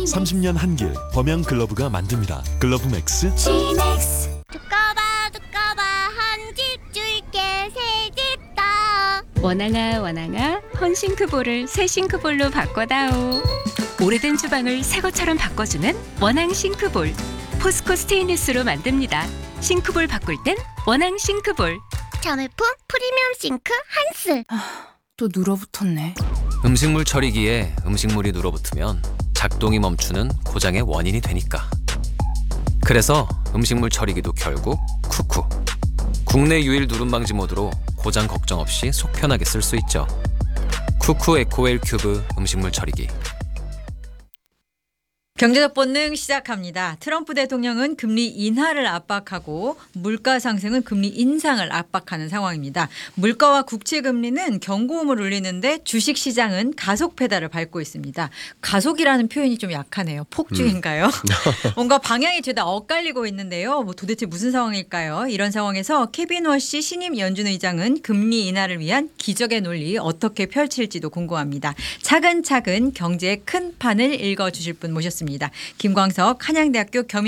30년 한길 범양 글러브가 만듭니다. 글러브 맥스. 두꺼봐 한 집 줄게 새 집 다. 원앙아 헌싱크볼을 새 싱크볼로 바꿔다오. 오래된 주방을 새 것처럼 바꿔주는 원앙 싱크볼. 포스코 스테인리스로 만듭니다. 싱크볼 바꿀 땐 원앙 싱크볼. 자매품 프리미엄 싱크 한스. 또 눌어붙었네. 음식물 처리기에 음식물이 눌어붙으면 작동이 멈추는 고장의 원인이 되니까. 그래서 음식물 처리기도 결국 쿠쿠. 국내 유일 누름 방지 모드로 고장 걱정 없이 속 편하게 쓸 수 있죠. 쿠쿠 에코웰 큐브 음식물 처리기. 경제적 본능 시작합니다. 트럼프 대통령은 금리 인하를 압박하고 물가 상승은 금리 인상을 압박하는 상황입니다. 물가와 국채 금리는 경고음을 울리는데 주식시장은 가속 페달을 밟고 있습니다. 가속이라는 표현이 좀 약하네요. 폭주인가요? 뭔가 방향이 죄다 엇갈리고 있는데요. 뭐 도대체 무슨 상황일까요? 이런 상황에서 케빈 워시 신임 연준 의장은 금리 인하를 위한 기적의 논리 어떻게 펼칠지도 궁금합니다. 차근차근 경제의 큰 판을 읽어주실 분 모셨습니다. 김광석 한양대학교 겸임